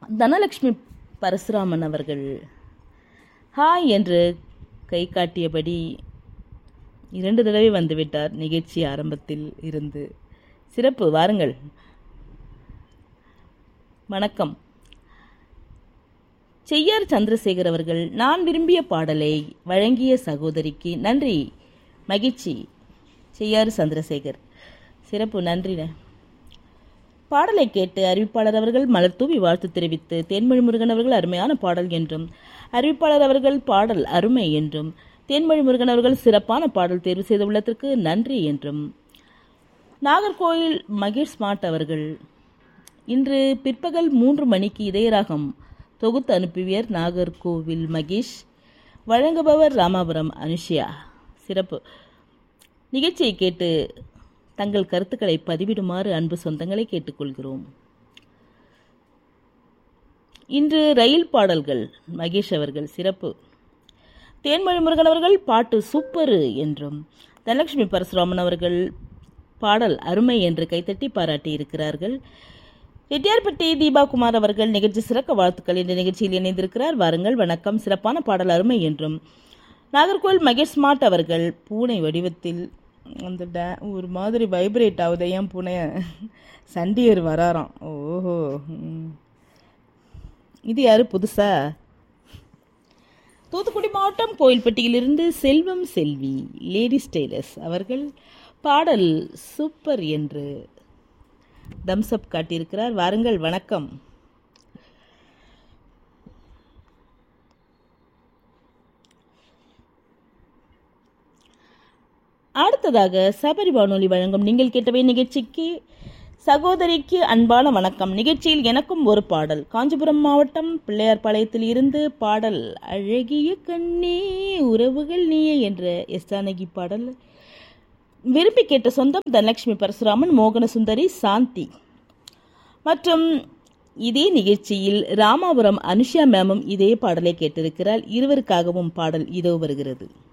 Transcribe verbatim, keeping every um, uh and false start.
தனலட்சுமி பரசுராமன் அவர்கள் ஹாய் என்று கை காட்டியபடி இரண்டு தடவை வந்துவிட்டார் நிகழ்ச்சி ஆரம்பத்தில் இருந்து. சிறப்பு, வாருங்கள். வணக்கம். செய்யார் சந்திரசேகர் அவர்கள் நான் விரும்பிய பாடலை வழங்கிய சகோதரிக்கு நன்றி, மகிழ்ச்சி. செய்யாறு சந்திரசேகர், சிறப்பு, நன்றின. பாடலை கேட்டு அறிவிப்பாளர் அவர்கள் மலர் தூவி வாழ்த்து தெரிவித்து, தேன்மொழி முருகன் அவர்கள் அருமையான பாடல் என்றும், அறிவிப்பாளர் அவர்கள் பாடல் அருமை என்றும், தேன்மொழி முருகன் அவர்கள் சிறப்பான பாடல் தேர்வு செய்த உள்ளத்திற்கு நன்றி என்றும், நாகர்கோயில் மகேஷ் ஸ்மார்ட் அவர்கள் இன்று பிற்பகல் மூன்று மணிக்கு இதயராகம் தொகுத்து அனுப்பியர் நாகர்கோவில் மகேஷ், வழங்குபவர் ராமாபுரம் அனுஷியா, சிறப்பு. நிகழ்ச்சியை கேட்டு தங்கள் கருத்துக்களை பதிவிடுமாறு அன்பு சொந்தங்களை கேட்டுக்கொள்கிறோம். இன்று ரயில் பாடல்கள் மகேஷ் அவர்கள், சிறப்பு. தேன்மொழி முருகன் அவர்கள் பாட்டு சூப்பரு என்றும், தனலட்சுமி பரசுராமன் அவர்கள் பாடல் அருமை என்று கைத்தட்டி பாராட்டி இருக்கிறார்கள். ரெட்டியார்பட்டி தீபாகுமார் அவர்கள் நிகழ்ச்சி சிறக்க வாழ்த்துக்கள் என்ற நிகழ்ச்சியில் இணைந்திருக்கிறார். வாருங்கள், வணக்கம். சிறப்பான பாடல் அருமை என்றும், நாகர்கோவில் மகேஷ் ஸ்மார்ட் அவர்கள் பூனை வடிவத்தில் அந்த டே ஒரு மாதிரி வைப்ரேட் ஆகுது, ஏன் பூனை சண்டியர் வராராம். ஓஹோ, இது யாரு புதுசா? தூத்துக்குடி மாவட்டம் கோயில்பட்டியிலிருந்து செல்வம் செல்வி லேடிஸ் டெய்லர்ஸ் அவர்கள் பாடல் சூப்பர் என்று தம்ஸ்அப் காட்டியிருக்கிறார். வாருங்கள், வணக்கம். அடுத்ததாக சபரி வானொலி வழங்கும் நீங்கள் கேட்டவை நிகழ்ச்சிக்கு சகோதரிக்கு அன்பான வணக்கம். நிகழ்ச்சியில் எனக்கும் ஒரு பாடல். காஞ்சிபுரம் மாவட்டம் பிள்ளையார்பாளையத்தில் இருந்து பாடல் அழகிய கண்ணே உறவுகள் நீயே என்ற எஸ் ஜானகி பாடல் விரும்பி கேட்ட சொந்தம் தனலட்சுமி பரசுராமன், மோகனசுந்தரி, சாந்தி மற்றும் இதே நிகழ்ச்சியில் ராமாபுரம் அனுஷியா மேமும் இதே பாடலை கேட்டிருக்கிறார். இருவருக்காகவும் பாடல் இதோ வருகிறது.